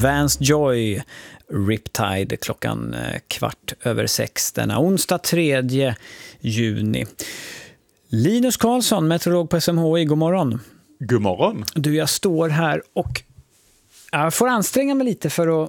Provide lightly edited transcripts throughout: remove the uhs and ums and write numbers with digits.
Vance Joy, Riptide, klockan 6:15 denna onsdag 3 juni. Linus Karlsson, meteorolog på SMHI, god morgon. God morgon. Du, jag står här och jag får anstränga mig lite för att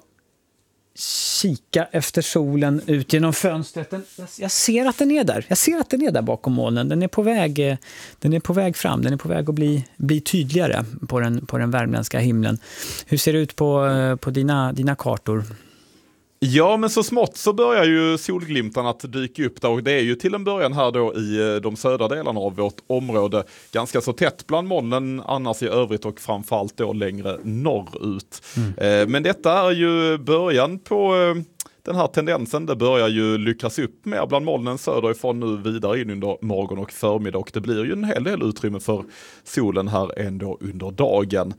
kika efter solen ut genom fönstret. Jag ser att den är där. Jag ser att den är där bakom molnen. Den är på väg fram. Den är på väg att bli tydligare på den värmländska himlen. Hur ser det ut på dina kartor? Ja, men så smått så börjar ju solglimtarna att dyka upp där, och det är ju till en början här då i de södra delarna av vårt område ganska så tätt bland molnen annars i övrigt och framförallt då längre norrut. Men detta är ju början på den här tendensen. Det börjar ju lyckas upp mer bland molnen söderifrån nu vidare in under morgon och förmiddag, och det blir ju en hel del utrymme för solen här ändå under dagen.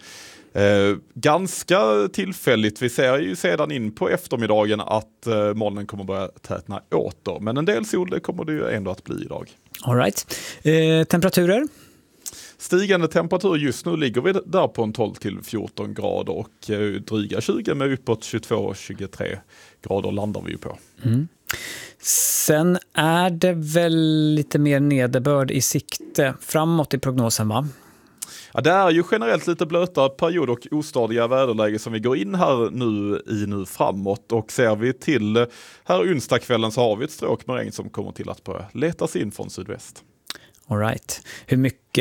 Ganska tillfälligt, vi ser ju sedan in på eftermiddagen att molnen kommer börja tätna åter, men en del sol det kommer det ju ändå att bli idag. All right. Temperaturer? Stigande temperatur just nu ligger vi där på en 12-14 grader och dryga 20 med uppåt 22-23 grader landar vi ju på. Sen är det väl lite mer nederbörd i sikte framåt i prognosen, va? Ja, det är ju generellt lite blöta period och ostadiga väderläge som vi går in här nu framåt, och ser vi till här onsdagskvällen så har vi ett stråk med regn som kommer till att börja letas in från sydväst. All right. Hur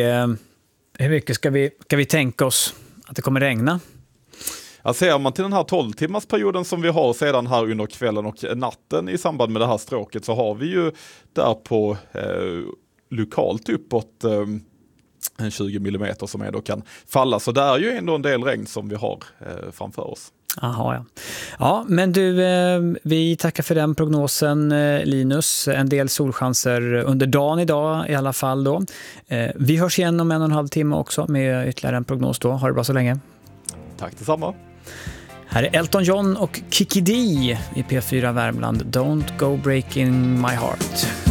mycket ska vi tänka oss att det kommer regna? Ja, ser man till den här 12-timmars perioden som vi har sedan här under kvällen och natten i samband med det här stråket, så har vi ju där på lokalt uppåt en 20 millimeter som ändå kan falla. Så det är ju ändå en del regn som vi har framför oss. Aha, ja. Ja, men du, vi tackar för den prognosen, Linus. En del solchanser under dagen idag i alla fall då. Vi hörs igen om 1,5 timme också med ytterligare en prognos då. Ha det bra så länge. Tack detsamma. Här är Elton John och Kiki D i P4 Värmland. Don't go breaking my heart.